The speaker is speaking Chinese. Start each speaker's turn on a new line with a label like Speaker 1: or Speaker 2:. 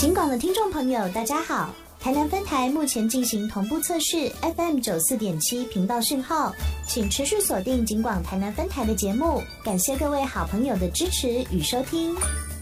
Speaker 1: 警广的听众朋友，大家好！台南分台目前进行同步测试 FM 94.7频道讯号，请持续锁定警广台南分台的节目。感谢各位好朋友的支持与收听。